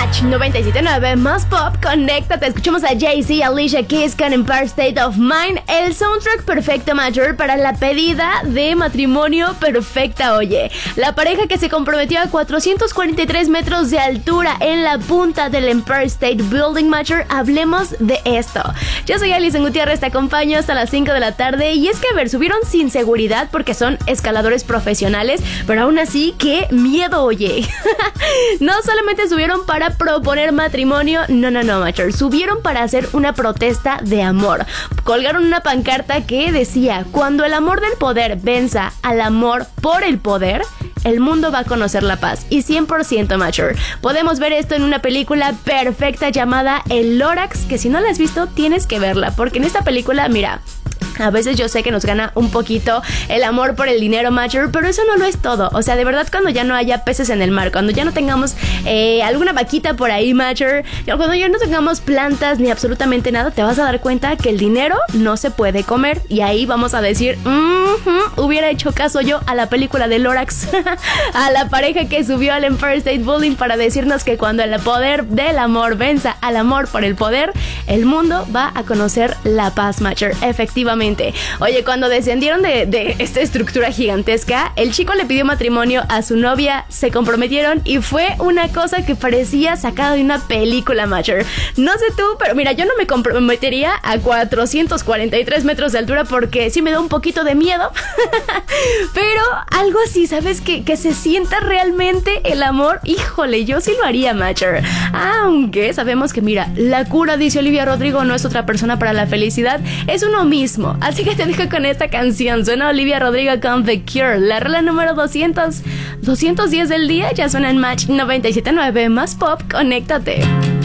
Match 97.9 más pop, conéctate. Escuchamos a Jay-Z, Alicia Keys con Empire State of Mind, el soundtrack perfecto mayor para la pedida de matrimonio perfecta. Oye, la pareja que se comprometió a 443 metros de altura en la punta del Empire State Building Major. Hablemos de esto. Yo soy Alison Gutiérrez, te acompaño hasta las 5 de la tarde. Y es que, a ver, subieron sin seguridad porque son escaladores profesionales, pero aún así, qué miedo, oye. No solamente subieron para proponer matrimonio, no, Major. Subieron para hacer una protesta de amor. Colgaron una pancarta que decía: cuando el amor del poder venza al amor por el poder, el mundo va a conocer la paz. Y 100% Major. Podemos ver esto en una película perfecta llamada El Lorax, que si no la has visto, tienes que verla, porque en esta película, mira, a veces yo sé que nos gana un poquito el amor por el dinero, Major, pero eso no lo es todo. O sea, de verdad, cuando ya no haya peces en el mar, cuando ya no tengamos alguna vaquita por ahí, Major, cuando ya no tengamos plantas ni absolutamente nada, te vas a dar cuenta que el dinero no se puede comer. Y ahí vamos a decir, hubiera hecho caso yo a la película de Lorax, a la pareja que subió al Empire State Building para decirnos que cuando el poder del amor venza al amor por el poder, el mundo va a conocer la paz, Major. Efectivamente. Oye, cuando descendieron de esta estructura gigantesca, el chico le pidió matrimonio a su novia, se comprometieron y fue una cosa que parecía sacada de una película, Major. No sé tú, pero mira, yo no me comprometería a 443 metros de altura porque sí me da un poquito de miedo. Pero algo así, ¿sabes? Que se sienta realmente el amor. Híjole, yo sí lo haría, Major. Aunque sabemos que, mira, la cura, dice Olivia Rodrigo, no es otra persona para la felicidad, es uno mismo. Así que te dejo con esta canción. Suena Olivia Rodrigo con The Cure. La rola número 210 del día ya suena en Match 97.9 más pop. Conéctate.